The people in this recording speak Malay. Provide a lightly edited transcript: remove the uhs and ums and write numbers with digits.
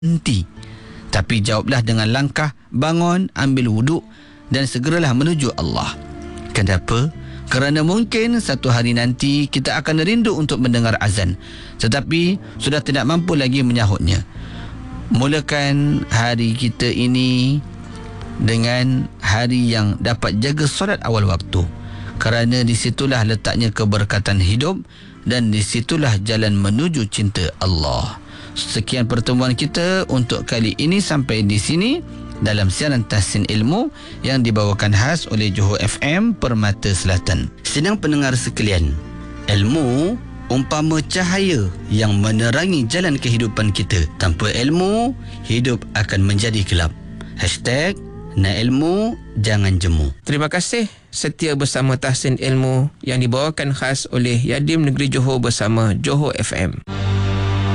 henti. Tapi jawablah dengan langkah, bangun, ambil wuduk dan segeralah menuju Allah. Kenapa? Kerana mungkin satu hari nanti kita akan rindu untuk mendengar azan, tetapi sudah tidak mampu lagi menyahutnya. Mulakan hari kita ini dengan hari yang dapat jaga solat awal waktu, kerana disitulah letaknya keberkatan hidup dan disitulah jalan menuju cinta Allah. Sekian pertemuan kita untuk kali ini sampai di sini dalam siaran Tahsin Ilmu yang dibawakan khas oleh Johor FM Permata Selatan. Sedang pendengar sekalian, ilmu umpama cahaya yang menerangi jalan kehidupan kita. Tanpa ilmu, hidup akan menjadi gelap. #Nak ilmu, jangan jemu. Terima kasih setia bersama Tahsin Ilmu yang dibawakan khas oleh Yadim Negeri Johor bersama Johor FM.